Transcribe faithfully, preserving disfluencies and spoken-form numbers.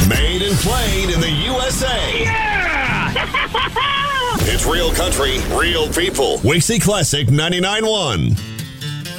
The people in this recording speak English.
Made and played in the U S A. Yeah! It's real country, real people. Wixie Classic ninety-nine point one.